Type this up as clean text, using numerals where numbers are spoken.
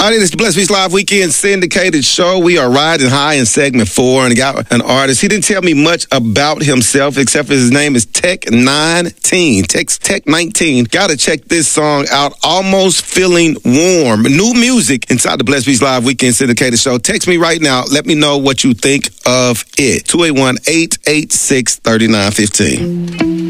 All right, it's the Blessed Beats Live Weekend syndicated show. We are riding high in segment 4 and got an artist. He didn't tell me much about himself except for his name is Tech19. Tech19. Gotta check this song out. Almost Feeling Warm. New music inside the Blessed Beats Live Weekend syndicated show. Text me right now. Let me know what you think of it. 281-886-3915.